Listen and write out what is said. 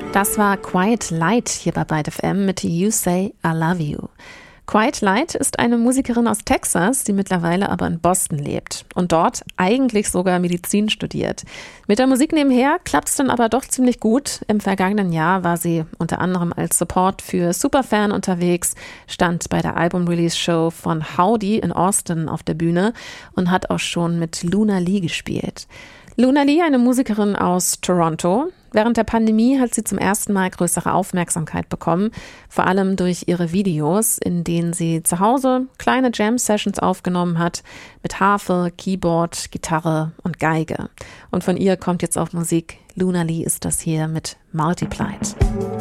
Das war Quiet Light hier bei Byte FM mit You Say I Love You. Quiet Light ist eine Musikerin aus Texas, die mittlerweile aber in Boston lebt und dort eigentlich sogar Medizin studiert. Mit der Musik nebenher klappt es dann aber doch ziemlich gut. Im vergangenen Jahr war sie unter anderem als Support für Superfan unterwegs, stand bei der Album-Release-Show von Howdy in Austin auf der Bühne und hat auch schon mit Luna Lee gespielt. Luna Lee, eine Musikerin aus Toronto. Während der Pandemie hat sie zum ersten Mal größere Aufmerksamkeit bekommen, vor allem durch ihre Videos, in denen sie zu Hause kleine Jam-Sessions aufgenommen hat, mit Harfe, Keyboard, Gitarre und Geige. Und von ihr kommt jetzt auch Musik. Luna Lee ist das hier mit Multiplied.